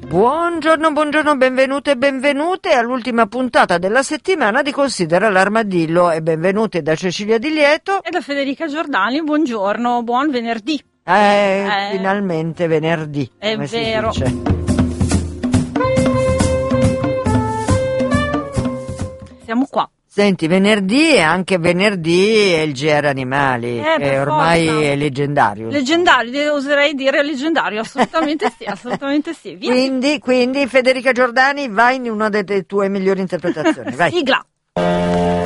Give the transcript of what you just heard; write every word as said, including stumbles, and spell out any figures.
Buongiorno, buongiorno, benvenute e benvenute all'ultima puntata della settimana di Considera l'Armadillo e benvenute da Cecilia Di Lieto e da Federica Giordani. Buongiorno, buon venerdì. Eh, eh finalmente venerdì. È come vero. Si dice. Siamo qua. Senti, venerdì e anche venerdì è il G R Animali, Eh, che ormai forza. è leggendario. Leggendario, oserei dire leggendario, assolutamente sì, assolutamente sì. Via. Quindi, quindi Federica Giordani, vai in una delle tue migliori interpretazioni. Vai. Sigla.